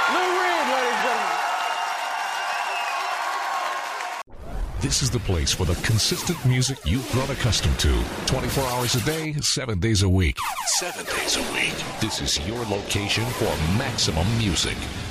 Lou Reed, ladies and gentlemen. This is the place for the consistent music you've grown accustomed to. 24 hours a day, 7 days a week. 7 days a week. This is your location for maximum music.